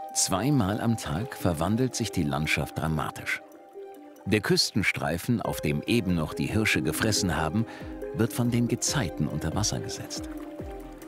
Zweimal am Tag verwandelt sich die Landschaft dramatisch. Der Küstenstreifen, auf dem eben noch die Hirsche gefressen haben, wird von den Gezeiten unter Wasser gesetzt.